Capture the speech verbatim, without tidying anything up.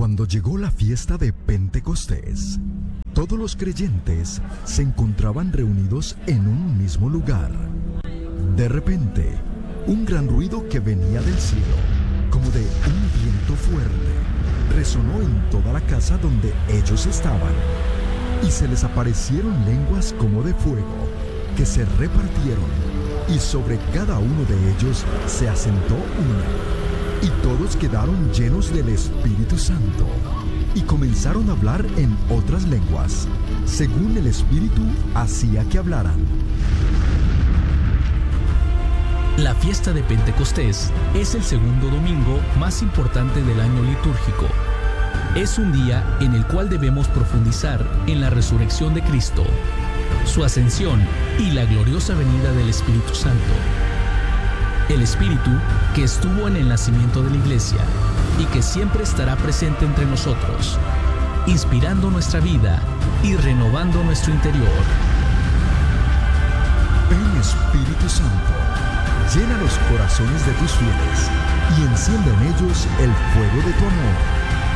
Cuando llegó la fiesta de Pentecostés, todos los creyentes se encontraban reunidos en un mismo lugar. De repente, un gran ruido que venía del cielo, como de un viento fuerte, resonó en toda la casa donde ellos estaban, y se les aparecieron lenguas como de fuego, que se repartieron, y sobre cada uno de ellos se asentó una, y todos quedaron llenos del Espíritu Santo, y comenzaron a hablar en otras lenguas, según el Espíritu hacía que hablaran. La fiesta de Pentecostés es el segundo domingo más importante del año litúrgico. Es un día en el cual debemos profundizar en la resurrección de Cristo, su ascensión y la gloriosa venida del Espíritu Santo. El Espíritu que estuvo en el nacimiento de la Iglesia y que siempre estará presente entre nosotros, inspirando nuestra vida y renovando nuestro interior. Ven, Espíritu Santo, llena los corazones de tus fieles y enciende en ellos el fuego de tu amor.